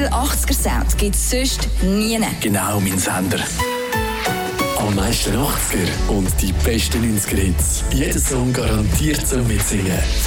Den 80er-Sound gibt es sonst nie. Genau, mein Sender. Am meisten 80er und die besten 90er-Hits. Jeder Song garantiert zum Mitsingen.